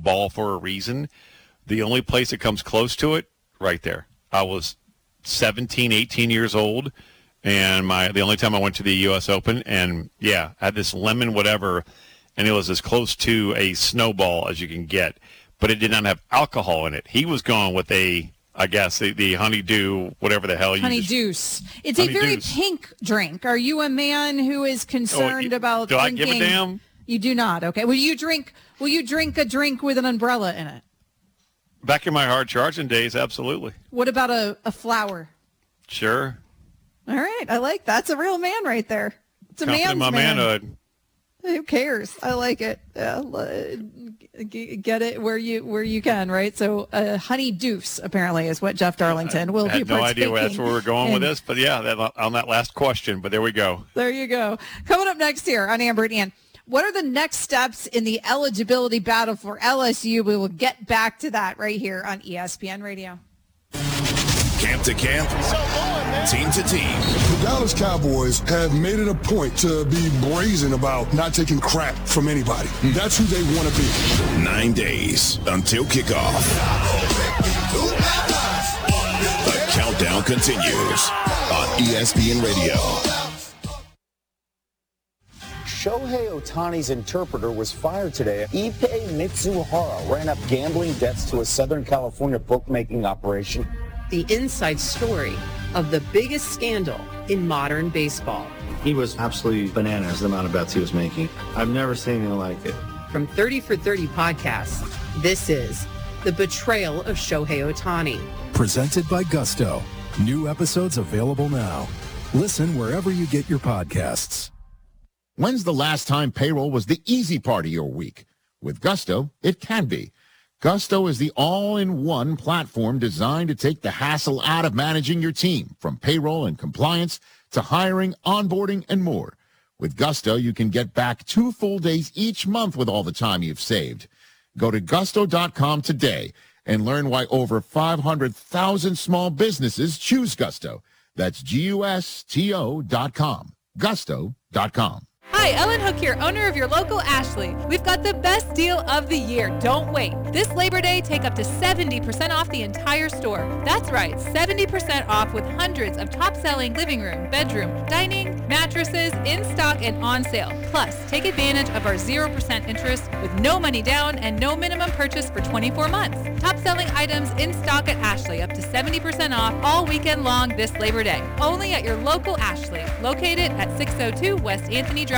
ball for a reason. The only place that comes close to it, right there. I was 17, 18 years old, and the only time I went to the U.S. Open, and, I had this lemon whatever, and it was as close to a snowball as you can get, but it did not have alcohol in it. He was going with the honeydew, whatever the hell you Honeydeuce. It's a very pink drink. Are you a man who is concerned about drinking? Do I give a damn? You do not. Okay. Will you drink a drink with an umbrella in it? Back in my hard charging days, absolutely. What about a flower? Sure. All right. I like that's a real man right there. It's a man's my man. manhood. Who cares? I like it. Get it where you can, right? So honeydeuce apparently is what Jeff Darlington will be. I had no idea that's where we're going with this, but on that last question. But there we go. There you go. Coming up next here on Amber and Ian. What are the next steps in the eligibility battle for LSU? We will get back to that right here on ESPN Radio. Camp to camp, team to team. The Dallas Cowboys have made it a point to be brazen about not taking crap from anybody. That's who they want to be. 9 days until kickoff. The countdown continues on ESPN Radio. Shohei Ohtani's interpreter was fired today. Ippei Mitsuhara ran up gambling debts to a Southern California bookmaking operation. The inside story of the biggest scandal in modern baseball. He was absolutely bananas, the amount of bets he was making. I've never seen anything like it. From 30 for 30 podcasts, this is The Betrayal of Shohei Ohtani. Presented by Gusto. New episodes available now. Listen wherever you get your podcasts. When's the last time payroll was the easy part of your week? With Gusto, it can be. Gusto is the all-in-one platform designed to take the hassle out of managing your team, from payroll and compliance to hiring, onboarding, and more. With Gusto, you can get back 2 full days each month with all the time you've saved. Go to gusto.com today and learn why over 500,000 small businesses choose Gusto. That's GUSTO.com. Gusto.com. Hi, Ellen Hook here, owner of your local Ashley. We've got the best deal of the year. Don't wait. This Labor Day, take up to 70% off the entire store. That's right, 70% off with hundreds of top-selling living room, bedroom, dining, mattresses in stock and on sale. Plus, take advantage of our 0% interest with no money down and no minimum purchase for 24 months. Top-selling items in stock at Ashley, up to 70% off all weekend long this Labor Day. Only at your local Ashley, located at 602 West Anthony Drive.